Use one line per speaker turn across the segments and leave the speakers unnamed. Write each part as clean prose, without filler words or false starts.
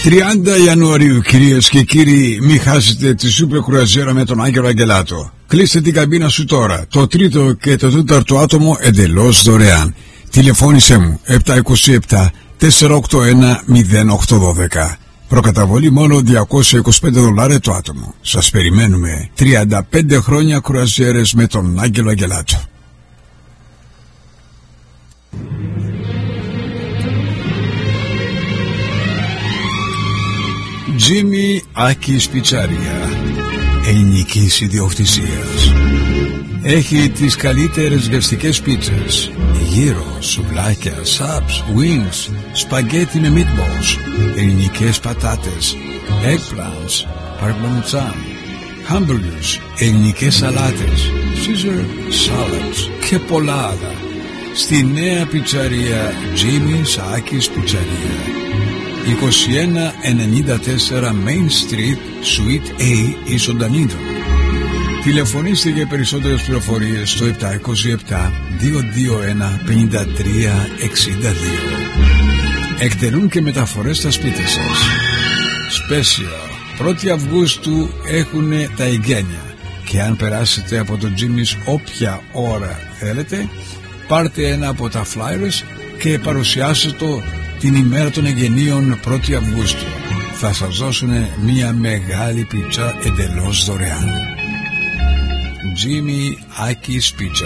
30 Ιανουαρίου, κυρίες και κύριοι, μην χάσετε τη σούπερ κρουαζιέρα με τον Άγγελο Αγγελάτο. Κλείστε την καμπίνα σου τώρα. Το τρίτο και το τέταρτο άτομο εντελώς δωρεάν. Τηλεφώνησέ μου 727 481 0812. Προκαταβολή μόνο $225 το άτομο. Σας περιμένουμε. 35 χρόνια κρουαζιέρες με τον Άγγελο Αγγελάτο. Τζίμι Άκης Πιτσαρία, ελληνικής ιδιοκτησίας. Έχει τις καλύτερες γευστικές πίτσες, γύρο, σουβλάκια, σάπς, wings, σπαγκέτι με meatballs, ελληνικές πατάτες, eggplants, παρμεντζάν, hamburgers, ελληνικές σαλάτες, Caesar salads και πολλά άλλα. Στη νέα πιτσαρία Jimmy's Άκης Πιτσαρία, 2194 Main Street, Suite A, Ισοντανίδων. Τηλεφωνήστε για περισσότερες πληροφορίες στο 727-221-5362. Εκτελούν και μεταφορές στα σπίτια σας. Special 1η Αυγούστου έχουν τα εγγένεια, και αν περάσετε από το Jimmy's όποια ώρα θέλετε, πάρτε ένα από τα flyers και παρουσιάστε το την ημέρα των εγγενείων 1η Αυγούστου. Θα σας δώσουν μια μεγάλη πίτσα εντελώς δωρεάν. Jimmy Άκης Πίτσα,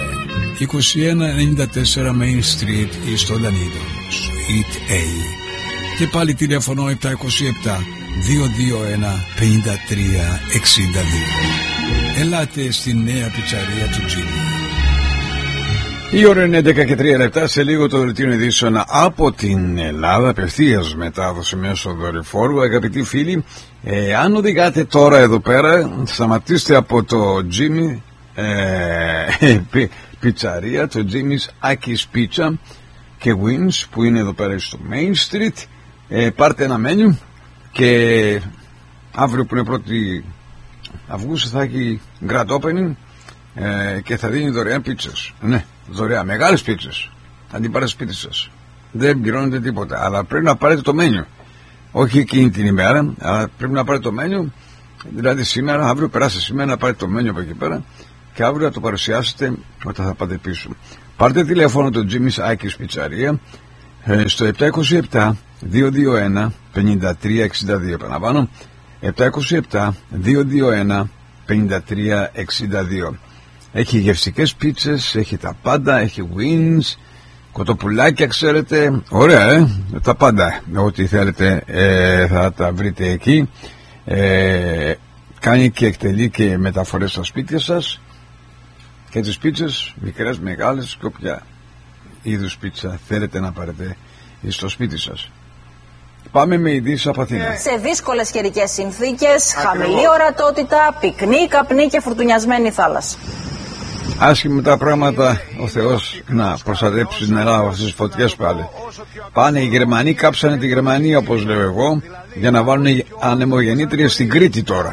2194 Main Street, στο Λανίδο, Suite A. Και πάλι τηλέφωνο 727-221-5362. Ελάτε στη νέα πιτσαρία του Jimmy. Η ώρα είναι 11:03. Σε λίγο το δελτίο ειδήσεων από την Ελλάδα, απευθείας μετάδοση μέσω δορυφόρου. Αγαπητοί φίλοι, αν οδηγάτε τώρα εδώ πέρα, σταματήστε από το Jimmy πιτσαρία, το Jimmy's Άκης Πίτσα και Wings, που είναι εδώ πέρα στο Main Street. Πάρτε ένα μένιου και αύριο, που είναι 1η Αυγούστου, θα έχει grand opening και θα δίνει δωρεάν πίτσες. Ναι, δωρεάν, μεγάλες πίτσες. Αν την πάρετε σπίτι σας, δεν πληρώνετε τίποτα, αλλά πρέπει να πάρετε το μένιου. Όχι εκείνη την ημέρα, αλλά πρέπει να πάρετε το μένιου. Δηλαδή σήμερα, αύριο, περάστε σήμερα να πάρετε το μένιου από εκεί πέρα και αύριο να το παρουσιάσετε όταν θα πάτε πίσω. Πάρτε τηλέφωνο το Jimmy's Άκης Πιτσαρία στο 727-221-5362. Επαναλαμβάνω, 727-221-5362. Έχει γευστικές πίτσες, έχει τα πάντα, έχει wings, κοτοπουλάκια, ξέρετε, ωραία, τα πάντα, ό,τι θέλετε θα τα βρείτε εκεί. Κάνει και εκτελεί και μεταφορές στα σπίτια σας και τις πίτσες, μικρές, μεγάλες, και όποια είδους πίτσα θέλετε να πάρετε στο σπίτι σας. Πάμε με ειδήσεις από Αθήνα.
Σε δύσκολες καιρικές συνθήκες, χαμηλή ορατότητα, πυκνή, καπνή και φουρτουνιασμένη θάλασσα.
Άσχημα τα πράγματα, ο Θεός να προστατέψει την Ελλάδα από αυτές τις φωτιές πάλι. Πάνε οι Γερμανοί, κάψανε τη Γερμανία, όπως λέω εγώ, για να βάλουν ανεμογεννήτριες στην Κρήτη τώρα.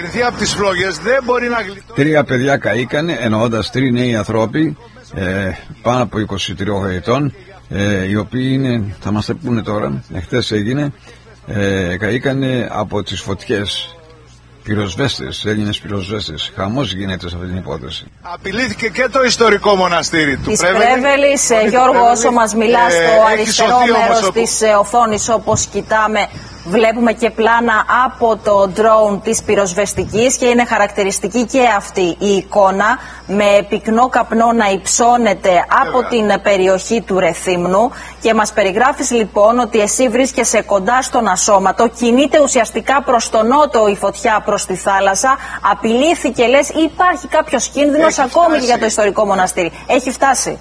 3 παιδιά καήκανε, εννοώντας 3 νέοι ανθρώποι, πάνω από 23 ετών, οι οποίοι είναι, θα μας τα πούνε τώρα, χτες έγινε, καήκανε από τις φωτιές. Πυροσβέστες, Έλληνες πυροσβέστες. Χαμός γίνεται σε αυτή την υπόθεση.
Απειλήθηκε και το ιστορικό μοναστήρι του
Πρέβελης. Γιώργο, όσο μας μιλά στο αριστερό μέρος της οθόνης, όπως κοιτάμε, βλέπουμε και πλάνα από το drone της πυροσβεστικής και είναι χαρακτηριστική και αυτή η εικόνα, με πυκνό καπνό να υψώνεται από την περιοχή του Ρεθύμνου, και μας περιγράφεις λοιπόν ότι εσύ βρίσκεσαι κοντά στον ασώματο, κινείται ουσιαστικά προς τον νότο η φωτιά, προς τη θάλασσα, απειλήθηκε, λες, ή υπάρχει κάποιος κίνδυνος ακόμη και για το ιστορικό μοναστήρι? Έχει φτάσει?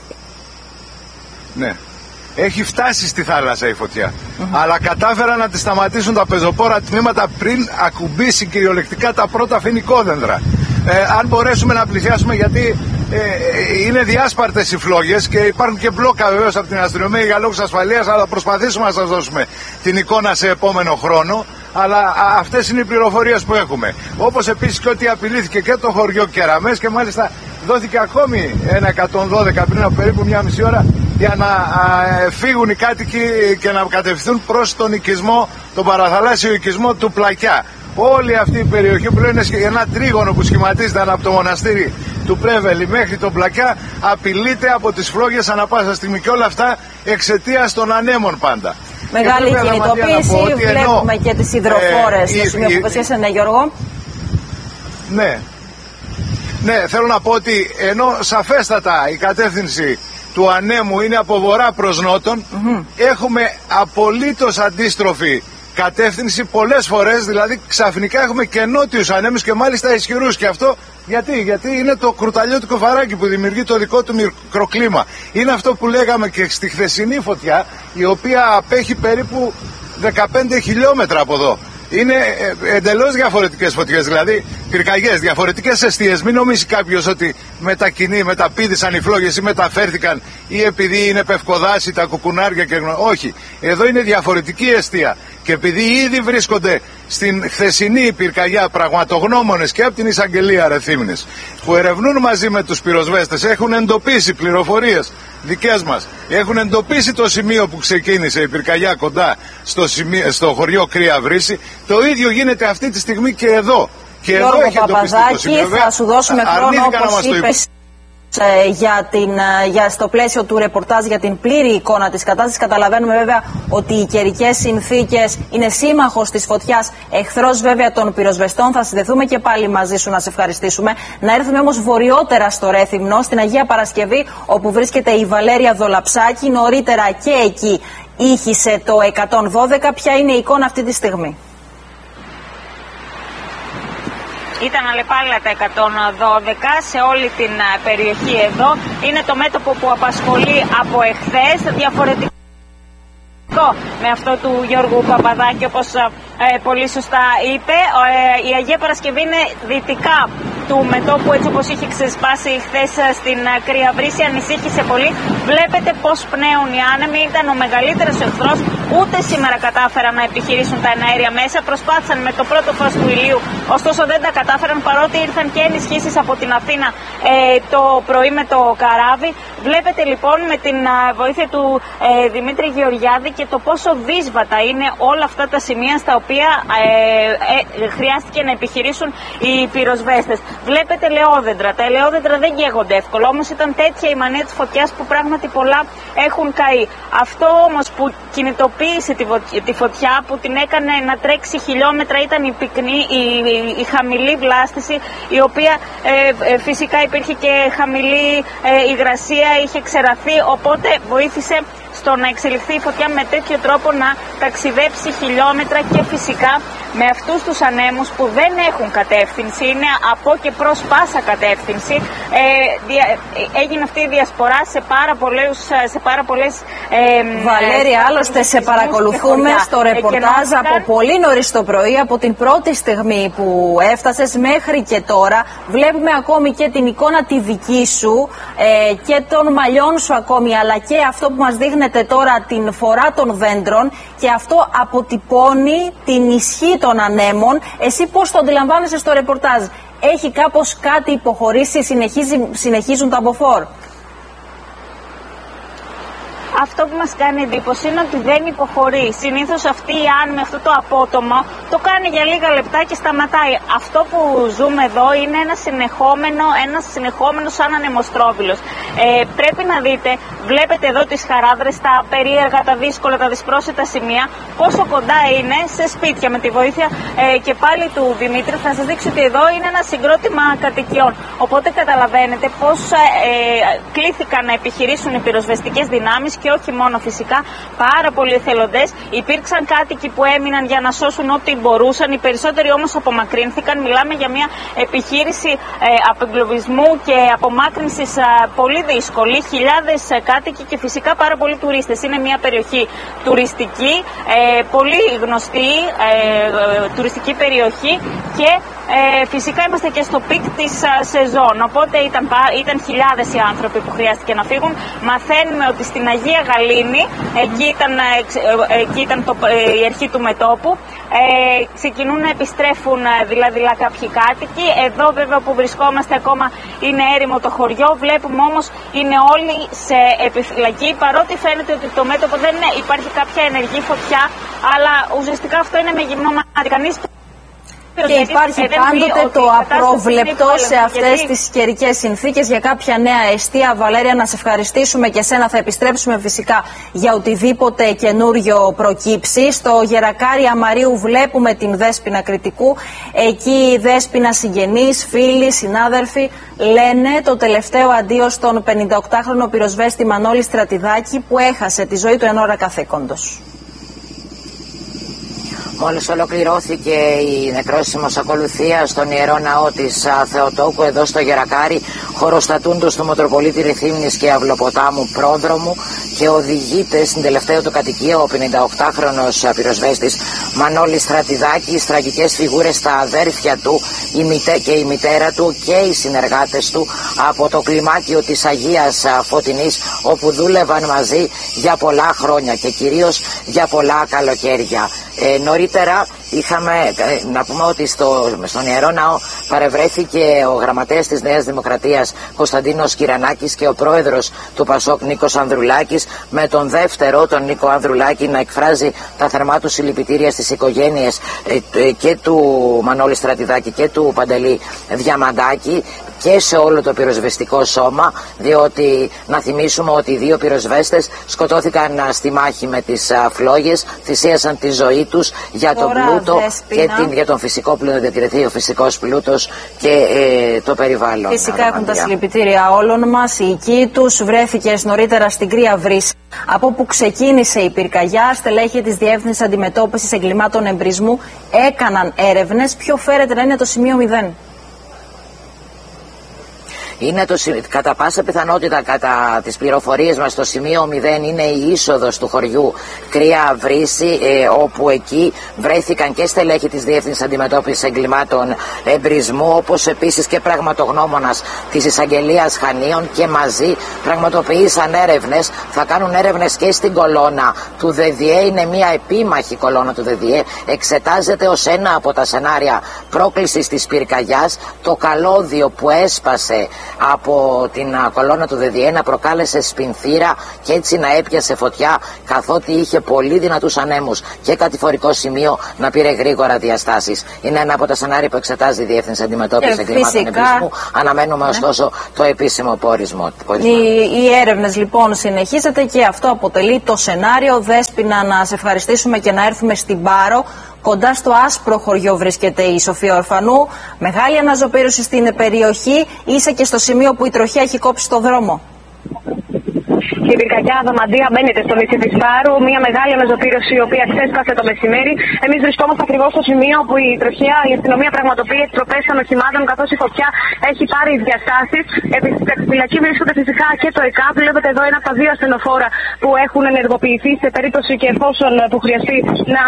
Ναι. Έχει φτάσει στη θάλασσα η φωτιά. Αλλά κατάφεραν να τη σταματήσουν τα πεζοπόρα τμήματα πριν ακουμπήσει κυριολεκτικά τα πρώτα φοινικόδεντρα. Αν μπορέσουμε να πλησιάσουμε, γιατί είναι διάσπαρτες οι φλόγες και υπάρχουν και μπλόκα βεβαίως από την αστυνομία για λόγους ασφαλείας, αλλά προσπαθήσουμε να σας δώσουμε την εικόνα σε επόμενο χρόνο. Αλλά αυτές είναι οι πληροφορίες που έχουμε. Όπως επίσης και ότι απειλήθηκε και το χωριό Κεραμές, και μάλιστα δόθηκε ακόμη ένα 112 πριν από περίπου 1,5 ώρα για να φύγουν οι κάτοικοι και να κατευθυνθούν προς τον οικισμό, τον παραθαλάσσιο οικισμό του Πλακιά. Όλη αυτή η περιοχή που είναι ένα τρίγωνο που σχηματίζεται από το μοναστήρι του Πρέβελη μέχρι τον Πλακιά απειλείται από τις φλόγες ανά πάσα στιγμή, και όλα αυτά εξαιτίας των ανέμων πάντα.
Μεγάλη κινητοποίηση, βλέπουμε και τις υδροφόρες στο σημείο που βρίσκεσαι, ναι Γιώργο.
Ναι, θέλω να πω ότι ενώ σαφέστατα η κατεύθυνση του ανέμου είναι από βορρά προς νότον, έχουμε απολύτως αντίστροφη κατεύθυνση πολλές φορές, δηλαδή ξαφνικά έχουμε και νότιους ανέμους και μάλιστα ισχυρούς. Και αυτό γιατί είναι το κρουταλιώτικο φαράκι που δημιουργεί το δικό του μικροκλίμα. Είναι αυτό που λέγαμε και στη χθεσινή φωτιά, η οποία απέχει περίπου 15 χιλιόμετρα από εδώ. Είναι εντελώς διαφορετικές φωτιές, δηλαδή πυρκαγιές, διαφορετικές εστίες. Μην νομίζει κάποιος ότι μεταπήδησαν οι φλόγες ή μεταφέρθηκαν ή επειδή είναι πευκοδάσι τα κουκουνάρια και όχι. Εδώ είναι διαφορετική εστία. Και επειδή ήδη βρίσκονται στην χθεσινή πυρκαγιά πραγματογνώμονες και από την εισαγγελία Ρεθύμνης που ερευνούν μαζί με τους πυροσβέστες, έχουν εντοπίσει πληροφορίες δικές μας, έχουν εντοπίσει το σημείο που ξεκίνησε η πυρκαγιά κοντά στο χωριό Κρύα Βρύση, το ίδιο γίνεται αυτή τη στιγμή και εδώ. Και
Γιώργο
εδώ έχει εντοπιστεί το σημείο.
Θα σου δώσουμε χρόνο, όπως είπες, στο πλαίσιο του ρεπορτάζ για την πλήρη εικόνα της κατάστασης. Καταλαβαίνουμε βέβαια ότι οι καιρικές συνθήκες είναι σύμμαχος της φωτιάς, εχθρός βέβαια των πυροσβεστών. Θα συνδεθούμε και πάλι μαζί σου να σε ευχαριστήσουμε. Να έρθουμε όμως βορειότερα στο Ρέθυμνο, στην Αγία Παρασκευή, όπου βρίσκεται η Βαλέρια Δολαψάκη. Νωρίτερα και εκεί ήχησε το 112. Ποια είναι η εικόνα αυτή τη στιγμή?
Ήταν αλλεπάλληλα τα 112 σε όλη την περιοχή εδώ. Είναι το μέτωπο που απασχολεί από εχθές, διαφορετικό με αυτό του Γιώργου Παπαδάκη, όπως πολύ σωστά είπε. Η Αγία Παρασκευή είναι δυτικά του μετώπου, έτσι όπως είχε ξεσπάσει χθες στην Κρύα Βρύση. Ανησύχησε πολύ. Βλέπετε πως πνέουν οι άνεμοι. Ήταν ο μεγαλύτερος εχθρός. Ούτε σήμερα κατάφεραν να επιχειρήσουν τα εναέρια μέσα. Προσπάθησαν με το πρώτο φως του ηλίου, ωστόσο δεν τα κατάφεραν, παρότι ήρθαν και ενισχύσεις από την Αθήνα το πρωί με το καράβι. Βλέπετε λοιπόν με την βοήθεια του Δημήτρη Γεωργιάδη και το πόσο δύσβατα είναι όλα αυτά τα σημεία στα οποία χρειάστηκε να επιχειρήσουν οι πυροσβέστες. Βλέπετε ελαιόδεντρα. Τα ελαιόδεντρα δεν καίγονται εύκολα, όμως ήταν τέτοια η μανία της φωτιάς που πράγματι πολλά έχουν καεί. Αυτό όμως που κινητοποίησε τη φωτιά, που την έκανε να τρέξει χιλιόμετρα, ήταν η πυκνή, η χαμηλή βλάστηση, η οποία φυσικά υπήρχε και χαμηλή υγρασία, είχε ξεραθεί, οπότε βοήθησε στο να εξελιχθεί η φωτιά με τέτοιο τρόπο να ταξιδέψει χιλιόμετρα, και φυσικά με αυτούς τους ανέμους που δεν έχουν κατεύθυνση, είναι από και προς πάσα κατεύθυνση, έγινε αυτή η διασπορά σε πάρα πολλές
Βαλέρια, άλλωστε σε παρακολουθούμε στο ρεπορτάζ από πολύ νωρίς το πρωί, από την πρώτη στιγμή που έφτασες μέχρι και τώρα. Βλέπουμε ακόμη και την εικόνα τη δική σου και των μαλλιών σου ακόμη, αλλά και αυτό που μας δείχνετε τώρα, την φορά των δέντρων, και αυτό αποτυπώνει την ισχύ των ανέμων. Εσύ πώς το αντιλαμβάνεσαι στο ρεπορτάζ? Έχει κάπως κάτι υποχωρήσει, συνεχίζουν τα μποφόρ?
Αυτό που μας κάνει εντύπωση είναι ότι δεν υποχωρεί. Συνήθως αυτή η άνεμη, αυτό το απότομο, το κάνει για λίγα λεπτά και σταματάει. Αυτό που ζούμε εδώ είναι ένας συνεχόμενος σαν ανεμοστρόβιλος. Πρέπει να δείτε, βλέπετε εδώ τις χαράδρες, τα περίεργα, τα δύσκολα, τα δυσπρόσιτα σημεία, πόσο κοντά είναι σε σπίτια. Με τη βοήθεια και πάλι του Δημήτρη θα σας δείξω ότι εδώ είναι ένα συγκρότημα κατοικιών. Οπότε καταλαβαίνετε πώς κλήθηκαν να επιχειρήσουν οι πυροσβεστικές δυνάμεις, και όχι μόνο φυσικά, πάρα πολλοί εθελοντές. Υπήρξαν κάτοικοι που έμειναν για να σώσουν ό,τι μπορούσαν, οι περισσότεροι όμως απομακρύνθηκαν. Μιλάμε για μια επιχείρηση απεγκλωβισμού και απομάκρυνσης πολύ δύσκολη. Χιλιάδες κάτοικοι και φυσικά πάρα πολλοί τουρίστες. Είναι μια περιοχή τουριστική, πολύ γνωστή τουριστική περιοχή, και φυσικά είμαστε και στο πικ της σεζόν. Οπότε ήταν χιλιάδες οι άνθρωποι που χρειάστηκε να φύγουν. Μαθαίνουμε ότι στην Αγία Γαλήνη, εκεί ήταν η αρχή του μετώπου, ξεκινούν να επιστρέφουν δηλαδή κάποιοι κάτοικοι. Εδώ βέβαια που βρισκόμαστε ακόμα είναι έρημο το χωριό, βλέπουμε όμως είναι όλοι σε επιφυλακή, παρότι φαίνεται ότι το μέτωπο δεν υπάρχει κάποια ενεργή φωτιά, αλλά ουσιαστικά αυτό είναι με γυμνώματα. Κανείς
και υπάρχει πάντοτε το απρόβλεπτο σε αυτές τις καιρικές συνθήκες για κάποια νέα εστία. Βαλέρια, να σε ευχαριστήσουμε και σένα. Θα επιστρέψουμε φυσικά για οτιδήποτε καινούριο προκύψει. Στο Γερακάρι Αμαρίου βλέπουμε την Δέσποινα Κρητικού. Εκεί η Δέσποινα συγγενείς, φίλοι, συνάδελφοι λένε το τελευταίο αντίο στον 58χρονο πυροσβέστη Μανώλη Στρατιδάκη, που έχασε τη ζωή του εν ώρα καθήκοντος.
Μόλις ολοκληρώθηκε η νεκρόσιμος ακολουθία στον Ιερό Ναό της Θεοτόκου εδώ στο Γερακάρι, χωροστατούντος του Μητροπολίτη Ρηθύμνης και Αυλοποτάμου πρόδρομου, και οδηγείται στην τελευταία του κατοικία ο 58χρονος πυροσβέστης Μανώλης Στρατιδάκης. Τραγικές φιγούρες στα αδέρφια του και η μητέρα του και οι συνεργάτες του από το κλιμάκιο της Αγίας Φωτεινής, όπου δούλευαν μαζί για πολλά χρόνια και κυρίως για πολλά καλοκαίρια. Νωρίτερα είχαμε να πούμε ότι στον Ιερό Ναό παρευρέθηκε ο γραμματέας της Νέας Δημοκρατίας Κωνσταντίνος Κυρανάκης και ο πρόεδρος του Πασόκ Νίκος Ανδρουλάκης, με τον δεύτερο, τον Νίκο Ανδρουλάκη, να εκφράζει τα θερμά του συλληπιτήρια στις οικογένειες και του Μανώλη Στρατιδάκη και του Παντελή Διαμαντάκη και σε όλο το πυροσβεστικό σώμα, διότι να θυμίσουμε ότι οι δύο πυροσβέστες σκοτώθηκαν στη μάχη με τις φλόγες, θυσίασαν τη ζωή τους για τον πλούτο και για τον φυσικό πλούτο, να διατηρηθεί ο φυσικός πλούτος και το περιβάλλον.
Φυσικά έχουν τα συλληπιτήρια όλων μας. Η οική τους βρέθηκε νωρίτερα στην Κρία Βρύση, από όπου ξεκίνησε η πυρκαγιά. Στελέχη της Διεύθυνσης Αντιμετώπισης Εγκλημάτων Εμπρισμού έκαναν έρευνες. Ποιο φέρεται να είναι το σημείο 0?
Είναι κατά πάσα πιθανότητα, κατά τις πληροφορίες μας, το σημείο 0 είναι η είσοδος του χωριού Κρία Βρύση, όπου εκεί βρέθηκαν και στελέχη της Διεύθυνσης Αντιμετώπισης Εγκλημάτων Εμπρισμού, όπως επίσης και πραγματογνώμονας της Εισαγγελίας Χανίων, και μαζί πραγματοποίησαν έρευνες. Θα κάνουν έρευνες και στην κολόνα του ΔΔΕ. Είναι μια επίμαχη κολόνα του ΔΔΕ. Εξετάζεται ως ένα από τα σενάρια πρόκλησης της πυρκαγιάς το καλώδιο που έσπασε από την κολόνα του ΔΔΕ, να προκάλεσε σπινθήρα και έτσι να έπιασε φωτιά, καθότι είχε πολύ δυνατούς ανέμους και κατηφορικό σημείο να πήρε γρήγορα διαστάσεις. Είναι ένα από τα σενάρια που εξετάζει η Διεύθυνση Αντιμετώπισης Εγκλημάτων Εμπρισμού. Αναμένουμε ωστόσο το επίσημο πόρισμα.
Οι έρευνες λοιπόν συνεχίζεται και αυτό αποτελεί το σενάριο. Δέσποινα, να σε ευχαριστήσουμε και να έρθουμε στην Πάρο. Κοντά στο άσπρο χωριό βρίσκεται η Σοφία Ορφανού. Μεγάλη αναζωπήρωση στην περιοχή. Είσαι και στο σημείο που η τροχιά έχει κόψει το δρόμο.
Η πυρκαγιά Αδαμαντία μπαίνεται στο νησί της Πάρου. Μια μεγάλη αναζωπήρωση η οποία ξέσπασε το μεσημέρι. Εμείς βρισκόμαστε ακριβώς στο σημείο που η τροχιά, η αστυνομία πραγματοποιεί εκτροπές των οχημάτων, καθώς η φωτιά έχει πάρει διαστάσεις. Στην φυλακή βρίσκονται φυσικά και το ΕΚΑΠ. Βλέπετε εδώ ένα από τα δύο ασθενοφόρα που έχουν ενεργοποιηθεί σε περίπτωση και εφόσον που χρειαστεί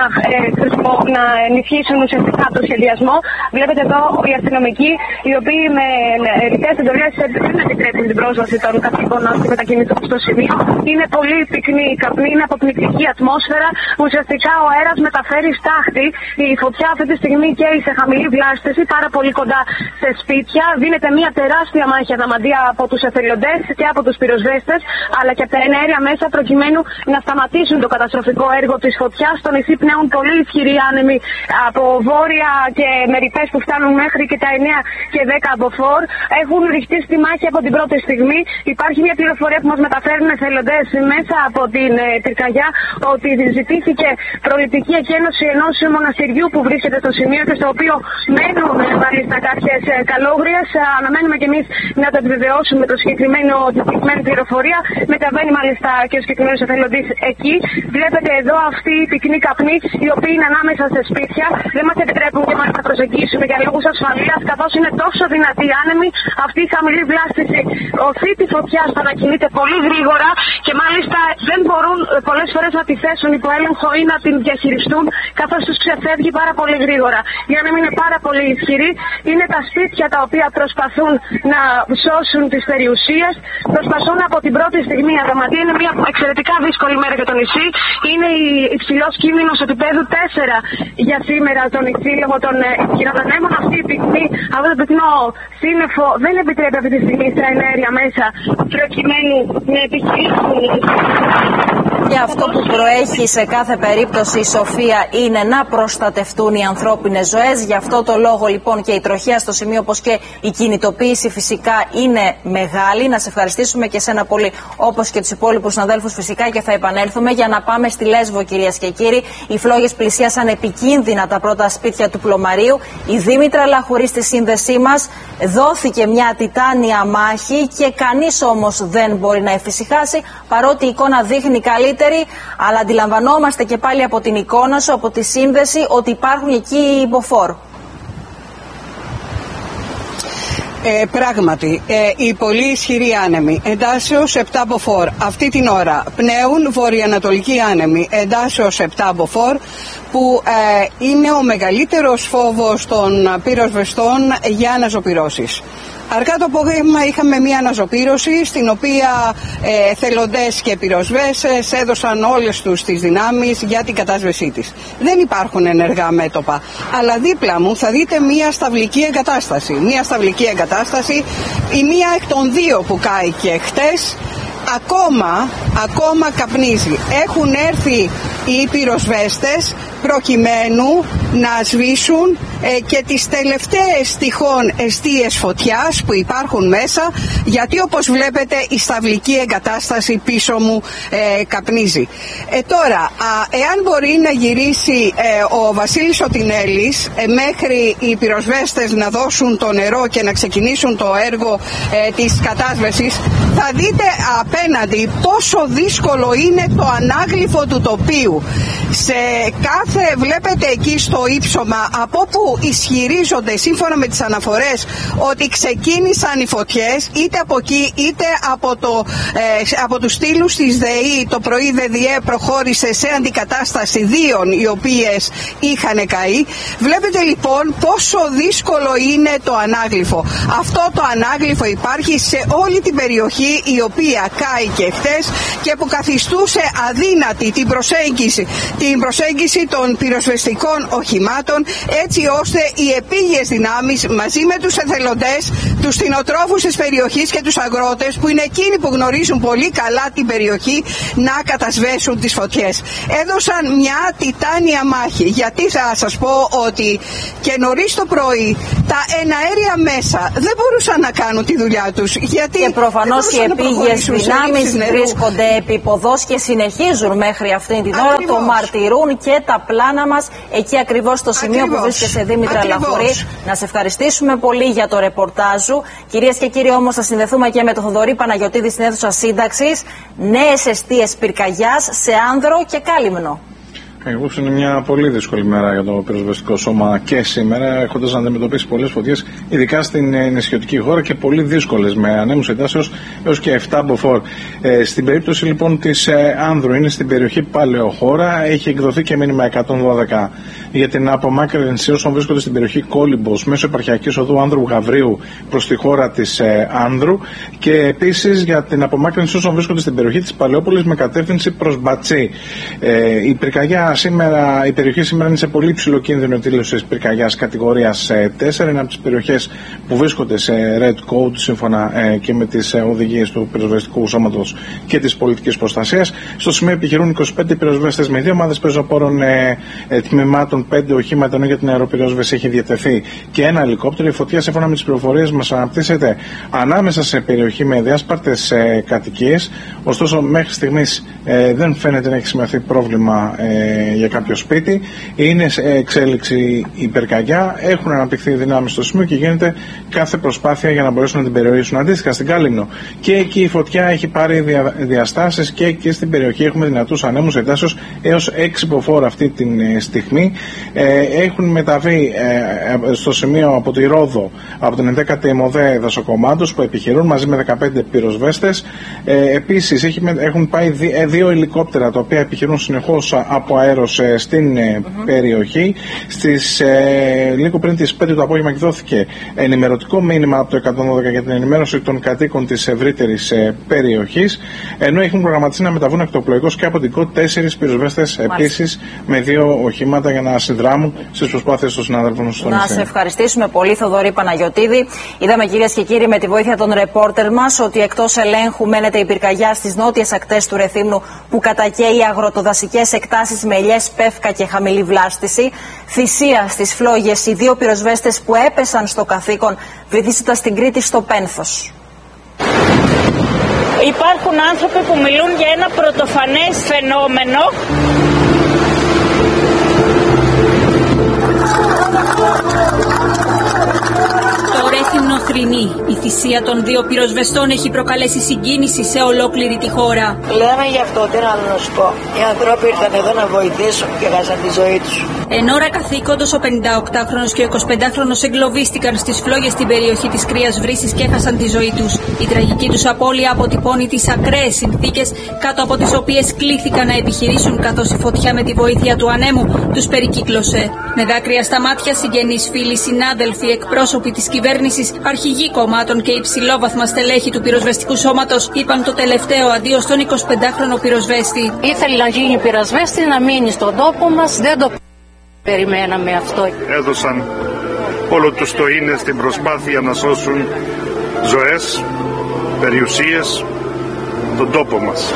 να ενισχύσουν ουσιαστικά το σχεδιασμό. Βλέπετε εδώ οι αστυνομικοί, οι οποίοι με ρητές εντολές δεν επιτρέπουν την πρόσβαση των κατοίκων να μετακινηθούν στο σημείο. Είναι πολύ πυκνή η καπνή, είναι αποπνικτική ατμόσφαιρα. Ουσιαστικά ο αέρας μεταφέρει στάχτη. Η φωτιά αυτή τη στιγμή καίει σε χαμηλή βλάστηση, πάρα πολύ κοντά σε σπίτια. Δίνεται μια τεράστια μάχη Αδαμαντία από τους εθελοντές και από τους πυροσβέστες, αλλά και από τα εναέρια μέσα, προκειμένου να σταματήσουν το καταστροφικό έργο της φωτιάς. Στο νησί πνέουν πολύ ισχυροί άνεμοι από βόρεια και με ρηπές που φτάνουν μέχρι και τα 9 και 10 από φόρ. Έχουν ρηχτεί στη μάχη από την πρώτη στιγμή. Υπάρχει μια πληροφορία που μας μεταφέρουν εθελοντές μέσα από την πυρκαγιά, ότι ζητήθηκε προληπτική εκένωση ενός μοναστηριού που βρίσκεται στο σημείο και στο οποίο μένουν μάλιστα κάποιες καλόγριες. Αναμένουμε και εμείς να το επιβεβαιώσουμε τη συγκεκριμένη πληροφορία. Μεταβαίνει μάλιστα και ο συγκεκριμένος εθελοντής εκεί. Βλέπετε εδώ αυτή η πυκνή καπνή, η οποία είναι ανάμεσα σε σπίτια. Δεν μας επιτρέπουν και μας να προσεγγίσουμε για λόγους ασφαλείας, καθώς είναι τόσο δυνατή η άνεμη. Αυτή η χαμηλή βλάστηση οθεί τη φωτιά στο να κινείται πολύ γρήγορα γρήγορα και μάλιστα δεν μπορούν πολλές φορές να τη θέσουν υπό έλεγχο ή να την διαχειριστούν, καθώς τους ξεφεύγει πάρα πολύ γρήγορα. Για να μην είναι πάρα πολύ ισχυρή, είναι τα σπίτια τα οποία προσπαθούν να σώσουν τις περιουσίες, προσπαθούν από την πρώτη στιγμή. Αδαμαντία είναι μια εξαιρετικά δύσκολη μέρα για το νησί. Είναι υψηλός κίνδυνος επίπεδου 4 για σήμερα το νησί λόγω των χειροδονέμων. Αυτή η πυκνή, αυτό το πυκνό σύννεφο δεν επιτρέπει αυτή τη στιγμή στα ενέργεια μέσα προκειμένου να επιχειρήσουν.
Και αυτό που προέχει σε κάθε περίπτωση, Σοφία, είναι να προστατευτούν οι ανθρώπινες ζωές. Γι' αυτό το λόγο λοιπόν και η τροχιά στο σημείο, όπως και η κινητοποίηση φυσικά είναι μεγάλη. Να σε ευχαριστήσουμε και εσένα πολύ, όπως και τους υπόλοιπους συναδέλφους φυσικά, και θα επανέλθουμε για να πάμε στη Λέσβο, κυρίες και κύριοι. Οι φλόγες πλησίασαν επικίνδυνα τα πρώτα σπίτια του Πλωμαρίου. Η Δήμητρα Λαχουρή στη σύνδεσή μας δόθηκε μια τιτάνια μάχη και κανείς όμως δεν μπορεί να εφησυχάσει, παρότι η εικόνα δείχνει καλύτερη, αλλά αντιλαμβανόμαστε και πάλι από την εικόνα σου, από τη σύνδεση, ότι υπάρχουν εκεί υποφόρ.
Πράγματι, οι πολύ ισχυροί άνεμοι εντάσσεως 7 μποφόρ αυτή την ώρα πνέουν βορειοανατολικοί άνεμοι εντάσσεως 7 μποφόρ, που είναι ο μεγαλύτερος φόβος των πυροσβεστών για αναζωπυρώσεις. Αργά το απόγευμα είχαμε μια αναζωπήρωση στην οποία θελοντές και πυροσβέστες έδωσαν όλες τους τις δυνάμεις για την κατάσβεσή της. Δεν υπάρχουν ενεργά μέτωπα, αλλά δίπλα μου θα δείτε μια σταυλική εγκατάσταση. Μια σταυλική εγκατάσταση, η μία εκ των δύο που κάηκε χτες, ακόμα καπνίζει. Έχουν έρθει οι πυροσβέστες προκειμένου να σβήσουν και τις τελευταίες τυχόν εστίες φωτιάς που υπάρχουν μέσα, γιατί όπως βλέπετε η σταυλική εγκατάσταση πίσω μου καπνίζει. Τώρα, εάν μπορεί να γυρίσει ο Βασίλης ο Τινέλης μέχρι οι πυροσβέστες να δώσουν το νερό και να ξεκινήσουν το έργο της κατάσβεσης, θα δείτε απέναντι πόσο δύσκολο είναι το ανάγλυφο του τοπίου. Σε κάθε, βλέπετε εκεί στο ύψωμα από που ισχυρίζονται σύμφωνα με τις αναφορές ότι ξεκίνησαν οι φωτιές, είτε από εκεί είτε από τους στήλους της ΔΕΗ. Το πρωί ΔΕΔΙΕ προχώρησε σε αντικατάσταση δύο οι οποίες είχαν καεί. Βλέπετε λοιπόν πόσο δύσκολο είναι το ανάγλυφο. Αυτό το ανάγλυφο υπάρχει σε όλη την περιοχή η οποία κάηκε χθες και που καθιστούσε αδύνατη την προσέγγιση των πυροσβεστικών οχημάτων, έτσι ώστε οι επίγειες δυνάμεις μαζί με τους εθελοντές, τους κτηνοτρόφους της περιοχής και τους αγρότες, που είναι εκείνοι που γνωρίζουν πολύ καλά την περιοχή, να κατασβέσουν τις φωτιές. Έδωσαν μια τιτάνια μάχη, γιατί θα σας πω ότι και νωρίς το πρωί τα εναέρια μέσα δεν μπορούσαν να κάνουν τη δουλειά τους, γιατί
και προφανώς οι επίγειες δυνάμεις βρίσκονται επί ποδός και συνεχίζουν μέχρι αυτήν την ώρα, το μαρτυρούν και τα πλάνα μας εκεί ακριβώς στο σημείο που βρίσκεσαι, Δήμητρα Λαχουρή. Να σε ευχαριστήσουμε πολύ για το ρεπορτάζ σου. Κυρίες και κύριοι, όμως θα συνδεθούμε και με τον Θοδωρή Παναγιωτίδη στην αίθουσα σύνταξης. Νέες εστίες πυρκαγιάς σε Άνδρο και Κάλυμνο.
Εγώ είναι μια πολύ δύσκολη μέρα για το πυροσβεστικό σώμα και σήμερα, έχοντας να αντιμετωπίσει πολλές φωτιές, ειδικά στην νησιωτική χώρα, και πολύ δύσκολες, με ανέμους εντάσσεως έως και 7 μποφόρ. Στην περίπτωση λοιπόν της Άνδρου, είναι στην περιοχή Παλαιοχώρα, έχει εκδοθεί και μήνυμα 112 για την απομάκρυνση όσων βρίσκονται στην περιοχή Κόλυμπος μέσω επαρχιακής οδού Άνδρου Γαβρίου προς τη χώρα της Άνδρου, και επίσης για την απομάκρυνση όσων βρίσκονται στην περιοχή της Παλαιόπολης με κατεύθυνση προς Μπατσί. Η πυρκαγιά σήμερα, η περιοχή σήμερα είναι σε πολύ ψηλό κίνδυνο εκδήλωσης πυρκαγιάς κατηγορίας 4. Είναι από τις περιοχές που βρίσκονται σε Red Code σύμφωνα και με τις οδηγίες του πυροσβεστικού σώματος και της πολιτικής προστασίας. Στο σημείο επιχειρούν 25 πυροσβέστες με 2 ομάδες πεζοπόρων τμήματων, 5 οχήματα, ενώ για την αεροπυρόσβεση έχει διατεθεί και ένα ελικόπτερο. Η φωτιά, σύμφωνα με τις πληροφορίες μας, αναπτύσσεται ανάμεσα σε περιοχή με διάσπαρτες κατοικίες. Ωστόσο, μέχρι στιγμής δεν φαίνεται να έχει σημειωθεί πρόβλημα
για κάποιο σπίτι. Είναι σε εξέλιξη η πυρκαγιά, έχουν αναπτυχθεί δυνάμεις στο σημείο και γίνεται κάθε προσπάθεια για να μπορέσουν να την περιορίσουν. Αντίστοιχα στην Κάλυμνο και εκεί η φωτιά έχει πάρει διαστάσεις και εκεί στην περιοχή έχουμε δυνατούς ανέμους εντάσσεως έως 6 μποφόρ αυτή τη στιγμή. Έχουν μεταβεί στο σημείο από τη Ρόδο, από την 11η ΕΜΟΔΕ δασοκομάντους που επιχειρούν μαζί με 15 πυροσβέστες. Επίσης έχουν πάει 2 ελικόπτερα τα οποία επιχειρούν συνεχώς από αέρος στην περιοχή. Λίγο πριν τις 5 το απόγευμα δόθηκε ενημερωτικό μήνυμα από το 112 για την ενημέρωση των κατοίκων της ευρύτερης περιοχής, ενώ έχουν προγραμματίσει να μεταβούν ακτοπλοϊκώς και από την ΚΟΤ 4 πυροσβέστες επίσης με 2 οχήματα για να συνδράμουν στις προσπάθειες των συνάδελφων στον νησί.
Να σε ευχαριστήσουμε πολύ, Θοδωρή Παναγιωτίδη. Είδαμε, κυρίες και κύριοι, με τη βοήθεια των ρεπόρτερ μας ότι εκτός ελέγχου μένεται η πυρκαγιά στις νότιες ακτές του Ρεθύμνου που κατακαίει αγροτοδασικές εκτάσεις με ελιές, πεύκα και χαμηλή βλάστηση. Θυσία στις φλόγες οι 2 πυροσβέστες που έπεσαν στο καθήκον βυθίζοντας στην Κρήτη στο Πένθος.
Υπάρχουν άνθρωποι που μιλούν για ένα πρωτοφανές φαινόμενο.
Το Ρέθυμνο θρηνεί. Η θυσία των 2 πυροσβεστών έχει προκαλέσει συγκίνηση σε ολόκληρη τη χώρα.
Λέμε γι' αυτό, τι άλλο να σου πω. Οι άνθρωποι ήρθαν εδώ να βοηθήσουν και χάσαν τη ζωή τους.
Εν ώρα καθήκοντος, ο 58χρονος και ο 25χρονος εγκλωβίστηκαν στις φλόγες στην περιοχή της Κρίας Βρύσης και έχασαν τη ζωή τους. Η τραγική τους απώλεια αποτυπώνει τις ακραίες συνθήκες κάτω από τις οποίες κλήθηκαν να επιχειρήσουν, καθώς η φωτιά με τη βοήθεια του ανέμου τους περικύκλωσε. Με δάκρυα στα μάτια, συγγενείς, φίλοι, συνάδελφοι, εκπρόσωποι της κυβέρνησης, αρχηγοί κομμάτων και υψηλόβαθμα στελέχη του πυροσβεστικού σώματος είπαν το τελευταίο αντίο στον 25χρονο πυροσβέστη.
Ήθελε να γίνει πυροσβέστη, να μείνει στον τόπο μας, δεν το περιμέναμε αυτό.
Έδωσαν όλο τους το είναι στην προσπάθεια να σώσουν ζωές, περιουσίες, τον τόπο μας.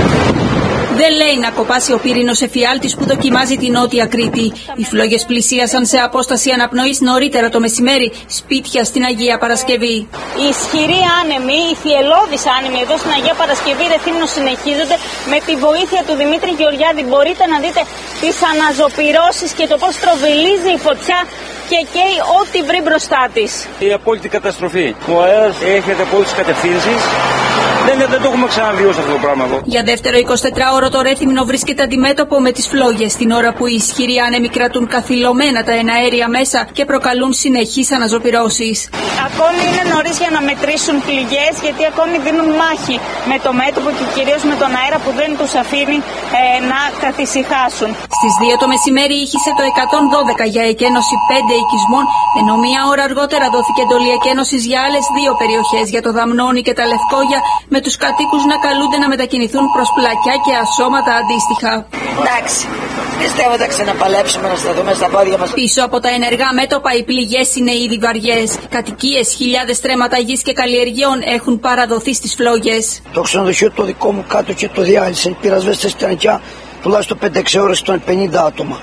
Δεν λέει να κοπάσει ο πύρινος εφιάλτης που δοκιμάζει την Νότια Κρήτη. Οι φλόγες πλησίασαν σε απόσταση αναπνοής νωρίτερα το μεσημέρι, σπίτια στην Αγία Παρασκευή.
Οι ισχυροί άνεμοι, οι θυελλώδεις άνεμοι εδώ στην Αγία Παρασκευή Ρεθύμνο συνεχίζονται με τη βοήθεια του Δημήτρη Γεωργιάδη. Μπορείτε να δείτε τις αναζωπυρώσεις και το πώς τροβιλίζει η φωτιά και καίει ό,τι βρει μπροστά της.
Η απόλυτη καταστροφή. Ο αέρας έρχεται από όλες τις κατευθύνσεις. Δεν το έχουμε ξαναβιώσει αυτό το πράγμα εδώ.
Για δεύτερο 24ωρο το Ρέθυμνο βρίσκεται αντιμέτωπο με τις φλόγες, την ώρα που οι ισχυροί άνεμοι κρατούν καθυλωμένα τα εναέρια μέσα και προκαλούν συνεχείς αναζωπυρώσεις.
Ακόμη είναι νωρίς για να μετρήσουν πληγές, γιατί ακόμη δίνουν μάχη με το μέτωπο και κυρίως με τον αέρα που δεν τους αφήνει να καθησυχάσουν.
Στις 2 το μεσημέρι ήχησε το 112 για εκένωση 5 οικισμών, ενώ μία ώρα αργότερα δόθηκε εντολή εκένωσης για άλλες 2 περιοχές, για το Δαμνόνι και τα Λευκόγια, με τους κατοίκους να καλούνται να μετακινηθούν προς πλακιά και ασώματα αντίστοιχα.
Εντάξει, πιστεύω θα ξαναπαλέψουμε να σταθούμε στα πόδια μας.
Πίσω από τα ενεργά μέτωπα οι πληγές είναι ήδη βαριές. Κατοικίες, χιλιάδες στρέμματα γης και καλλιεργειών έχουν παραδοθεί στις φλόγες.
Το ξενοδοχείο το δικό μου κάτω και το διάλυσε. Οι πυροσβέστες ήταν εκεί τουλάχιστον 5-6 ώρες, ήταν 50 άτομα.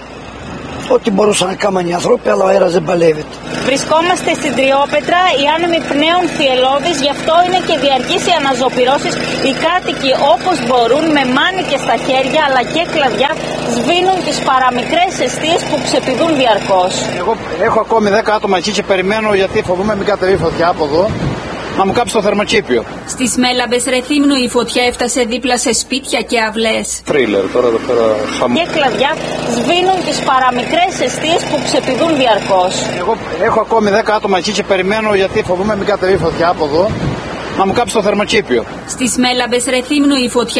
Ό,τι μπορούσαν να κάνουν οι άνθρωποι, αλλά ο αέρας δεν παλεύεται.
Βρισκόμαστε στην Τριόπετρα, οι άνεμοι πνέουν θυελλώδεις, γι' αυτό είναι και διαρκείς οι αναζωπυρώσεις. Οι κάτοικοι όπως μπορούν, με μάνικες στα χέρια αλλά και κλαδιά, σβήνουν τις παραμικρές εστίες που ξεπηδούν διαρκώς.
Εγώ έχω ακόμη 10 άτομα εκεί και περιμένω, γιατί φοβούμαι μην κατεβεί φωτιά από εδώ, να μου κάψει το θερμοκήπιο.
Στις Μέλαμπες Ρεθύμνου η φωτιά έφτασε δίπλα σε σπίτια και αυλές.
Τρίλερ, τώρα εδώ πέρα
και κλαδιά σβήνουν τις παραμικρές εστίες που ξεπηδούν διαρκώς.
Εγώ έχω ακόμη 10 άτομα εκεί και περιμένω, γιατί φοβούμαι μην κατεβεί φωτιά από εδώ, να μου κάψει το θερμοκήπιο.
Στις Μέλαμπες Ρεθύμνου η φωτιά